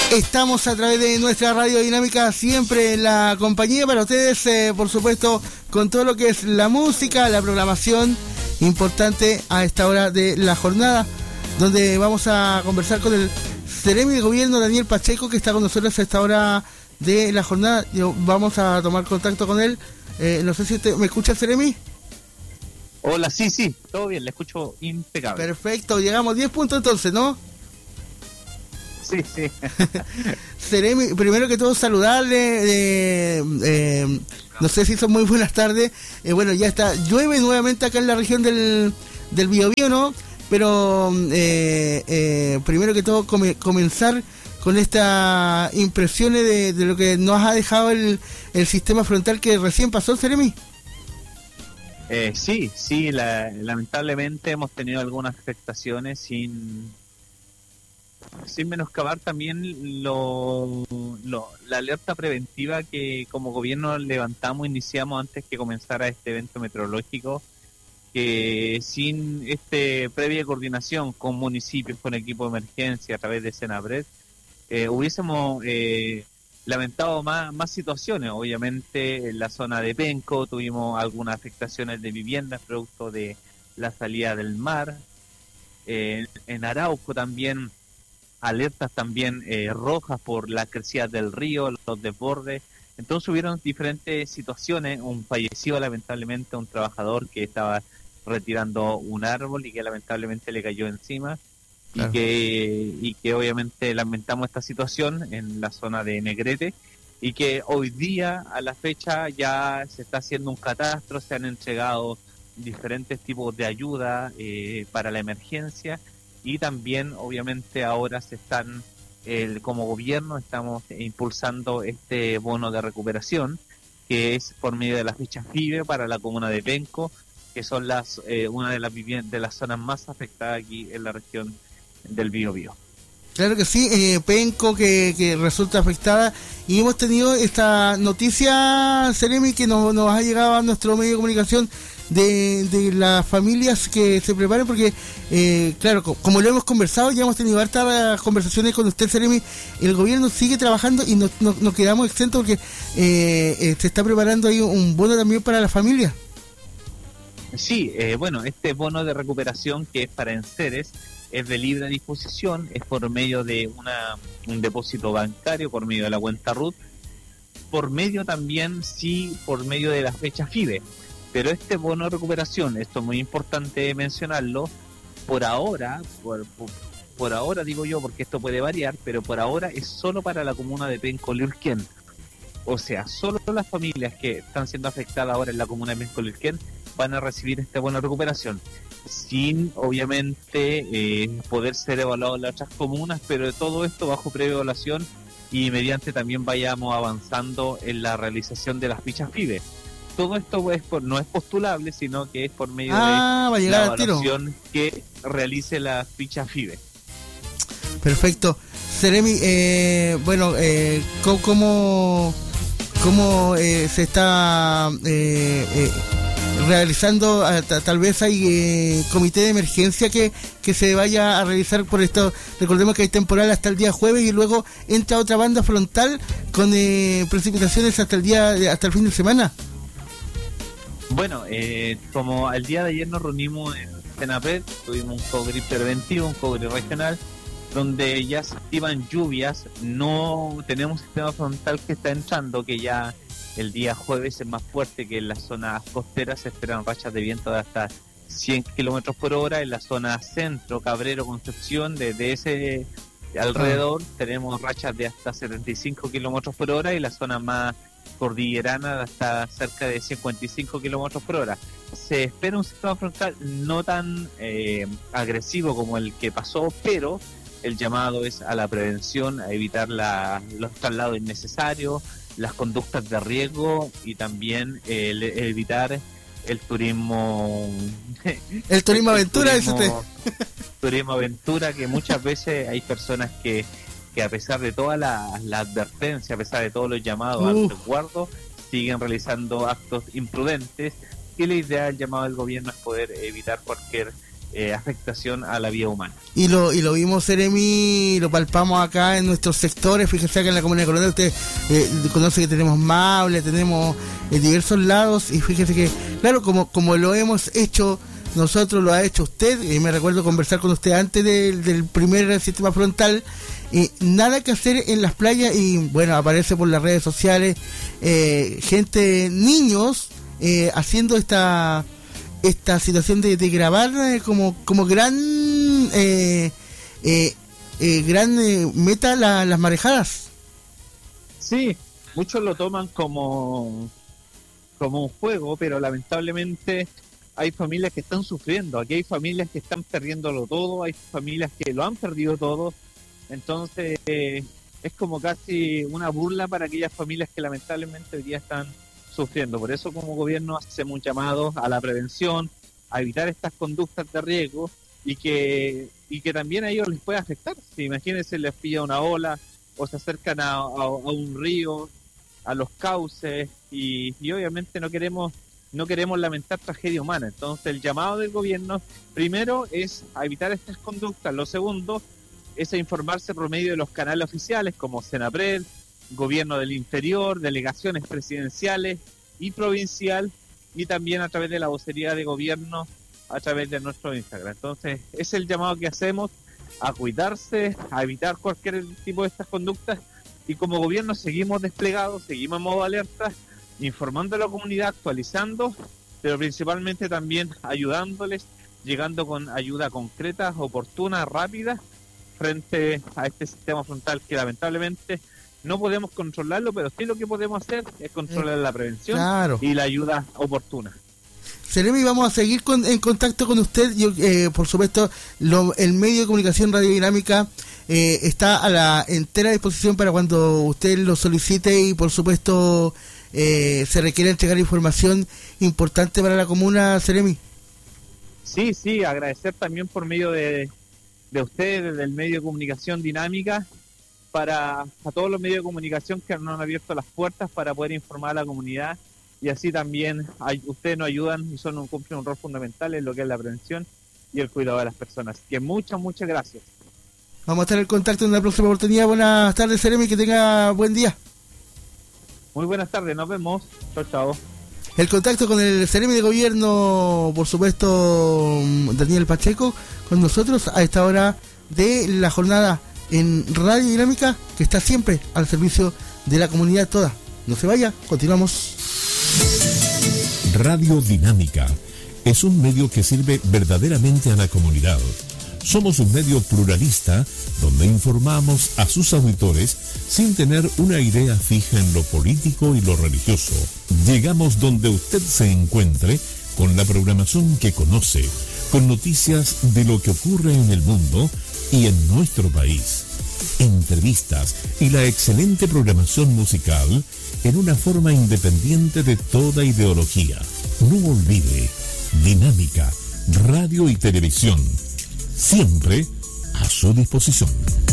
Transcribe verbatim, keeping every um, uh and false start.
Estamos a través de nuestra radio dinámica, siempre en la compañía para ustedes, eh, por supuesto, con todo lo que es la música, la programación importante a esta hora de la jornada, donde vamos a conversar con el Seremi de Gobierno, Daniel Pacheco, que está con nosotros a esta hora de la jornada. Yo, vamos a tomar contacto con él. Eh, no sé si te, ¿me escucha, Seremi? Hola, sí, sí, todo bien, le escucho impecable. Perfecto, llegamos diez puntos entonces, ¿no? Sí, sí. Seremi, primero que todo saludarle, eh, eh, no sé si son muy buenas tardes, eh, bueno, ya está, llueve nuevamente acá en la región del, del Biobío, ¿no? Pero eh, eh, primero que todo come, comenzar con estas impresiones de, de lo que nos ha dejado el, el sistema frontal que recién pasó, Seremi. Eh, sí, sí, la, lamentablemente hemos tenido algunas afectaciones sin... sin menoscabar también lo, lo, la alerta preventiva que como gobierno levantamos, iniciamos antes que comenzara este evento meteorológico, que sin este previa coordinación con municipios, con equipo de emergencia a través de Senapred, eh, hubiésemos eh, lamentado más, más situaciones. Obviamente en la zona de Penco tuvimos algunas afectaciones de viviendas producto de la salida del mar, eh, en Arauco también alertas también eh, rojas por la crecida del río, los desbordes. Entonces hubieron diferentes situaciones, un fallecido lamentablemente, un trabajador que estaba retirando un árbol y que lamentablemente le cayó encima, claro. y que y que obviamente lamentamos esta situación en la zona de Negrete, y que hoy día a la fecha ya se está haciendo un catastro, se han entregado diferentes tipos de ayuda eh, para la emergencia. Y también, obviamente, ahora se están, el, como gobierno, estamos impulsando este bono de recuperación, que es por medio de las fichas FIBE para la comuna de Penco, que son las eh, una de las viviendas, de las zonas más afectadas aquí en la región del Biobío. Claro que sí, eh, Penco que, que resulta afectada, y hemos tenido esta noticia, Seremi, que nos, nos ha llegado a nuestro medio de comunicación de, de las familias que se preparen, porque eh, claro, como lo hemos conversado, ya hemos tenido hartas conversaciones con usted, Seremi, el gobierno sigue trabajando y no, no, nos quedamos exentos porque eh, eh, se está preparando ahí un bono también para la familia. Sí, eh, bueno, este bono de recuperación que es para enseres es de libre disposición, es por medio de una un depósito bancario, por medio de la cuenta R U T, por medio también, sí, por medio de las fechas FIBE. Pero este bono de recuperación, esto es muy importante mencionarlo, por ahora, por, por, por ahora digo yo, porque esto puede variar, pero por ahora es solo para la comuna de Penco-Lirquén. O sea, solo las familias que están siendo afectadas ahora en la comuna de Penco-Lirquén van a recibir este bono de recuperación, sin obviamente eh, poder ser evaluado en las otras comunas, pero de todo esto bajo previa evaluación y mediante también vayamos avanzando en la realización de las fichas FIBE. Todo esto es por, no es postulable, sino que es por medio ah, de la evaluación que realice la ficha FIBE. Perfecto. Seremi, eh, bueno, eh, ¿cómo, cómo eh, se está eh, eh, realizando? Tal vez hay eh, comité de emergencia que, que se vaya a realizar por esto. Recordemos que hay temporal hasta el día jueves y luego entra otra banda frontal con eh, precipitaciones hasta el día hasta el fin de semana. Bueno, eh, como el día de ayer nos reunimos en Senapred, tuvimos un COGRI preventivo, un COGRI regional, donde ya se activan lluvias. No tenemos un sistema frontal que está entrando, que ya el día jueves es más fuerte, que en las zonas costeras se esperan rachas de viento de hasta cien kilómetros por hora. En la zona centro, Cabrero, Concepción, desde ese alrededor ah. tenemos rachas de hasta setenta y cinco kilómetros por hora, y la zona más cordillerana hasta cerca de cincuenta y cinco kilómetros por hora. Se espera un sistema frontal no tan eh, agresivo como el que pasó, pero el llamado es a la prevención, a evitar la, los traslados innecesarios, las conductas de riesgo, y también eh, el, evitar el turismo el turismo el aventura turismo, ese turismo aventura, que muchas veces hay personas que que a pesar de toda la, la advertencia, a pesar de todos los llamados uh. al resguardo, siguen realizando actos imprudentes, y la idea del llamado del gobierno es poder evitar cualquier eh, afectación a la vida humana. Y lo y lo vimos, Seremi, lo palpamos acá en nuestros sectores. Fíjese que en la comunidad coronel usted eh, conoce que tenemos Maule, tenemos eh, diversos lados, y fíjese que, claro, como, como lo hemos hecho nosotros, lo ha hecho usted, y me recuerdo conversar con usted antes de, del primer sistema frontal. Y nada que hacer en las playas, y bueno, aparece por las redes sociales eh, gente, niños eh, haciendo esta esta situación de, de grabar eh, como como gran eh, eh, eh, gran eh, meta la, las marejadas. Sí, muchos lo toman como como un juego, pero lamentablemente hay familias que están sufriendo. Aquí hay familias que están perdiéndolo todo, hay familias que lo han perdido todo. Entonces eh, es como casi una burla para aquellas familias que lamentablemente hoy día están sufriendo. Por eso, como gobierno, hacemos un llamado a la prevención, a evitar estas conductas de riesgo, y que y que también a ellos les puede afectar. Si imagínense, les pilla una ola o se acercan a, a, a un río, a los cauces, y, y obviamente no queremos no queremos lamentar tragedia humana. Entonces el llamado del gobierno, primero, es a evitar estas conductas. Lo segundo es a informarse por medio de los canales oficiales como Senapred, Gobierno del Interior, delegaciones presidenciales y provincial, y también a través de la vocería de gobierno, a través de nuestro Instagram. Entonces, es el llamado que hacemos a cuidarse, a evitar cualquier tipo de estas conductas, y como gobierno seguimos desplegados, seguimos en modo alerta, informando a la comunidad, actualizando, pero principalmente también ayudándoles, llegando con ayuda concreta, oportuna, rápida, frente a este sistema frontal que lamentablemente no podemos controlarlo, pero sí lo que podemos hacer es controlar la prevención, claro, y la ayuda oportuna. Seremi, vamos a seguir con, en contacto con usted. Yo, eh, por supuesto, lo, el medio de comunicación Radiodinámica eh, está a la entera disposición para cuando usted lo solicite, y por supuesto eh, se requiere entregar información importante para la comuna, Seremi. Sí, sí, agradecer también por medio de, de ustedes, del medio de comunicación Dinámica, para a todos los medios de comunicación que nos han abierto las puertas para poder informar a la comunidad, y así también hay, ustedes nos ayudan y son un, cumplen un rol fundamental en lo que es la prevención y el cuidado de las personas. Que muchas, muchas gracias. Vamos a estar en contacto en una próxima oportunidad. Buenas tardes, Seremi, que tenga buen día. Muy buenas tardes, nos vemos. Chao, chao. El contacto con el Seremi de Gobierno, por supuesto, Daniel Pacheco, con nosotros a esta hora de la jornada en Radio Dinámica, que está siempre al servicio de la comunidad toda. No se vaya, continuamos. Radio Dinámica es un medio que sirve verdaderamente a la comunidad. Somos un medio pluralista donde informamos a sus auditores sin tener una idea fija en lo político y lo religioso. Llegamos donde usted se encuentre con la programación que conoce, con noticias de lo que ocurre en el mundo y en nuestro país, entrevistas y la excelente programación musical en una forma independiente de toda ideología. No olvide, Dinámica, radio y televisión, siempre a su disposición.